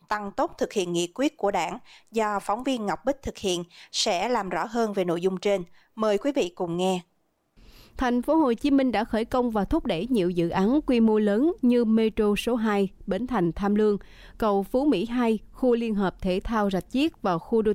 tăng tốc thực hiện nghị quyết của Đảng do phóng viên Ngọc Bích thực hiện sẽ làm rõ hơn về nội dung trên. Mời quý vị cùng nghe. Thành phố Hồ Chí Minh đã khởi công và thúc đẩy nhiều dự án quy mô lớn như Metro số 2, Bến Thành Tham Lương, cầu Phú Mỹ 2, khu liên hợp thể thao Rạch Chiếc và khu đô